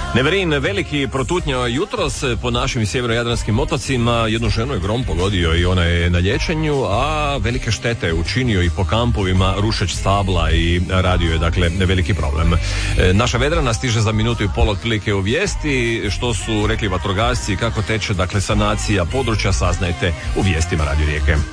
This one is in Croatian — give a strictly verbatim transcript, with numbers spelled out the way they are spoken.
Neverin veliki protutnjao jutros po našim sjeverojadranskim otocima, jednu ženu je grom pogodio i ona je na liječenju, a velike štete je učinio i po kampovima rušeć stabla i radio je dakle veliki problem. Naša Vedrana stiže za minutu i pol otprilike u vijesti, što su rekli vatrogasci, kako teče dakle sanacija područja, saznajte u vijestima Radio Rijeke.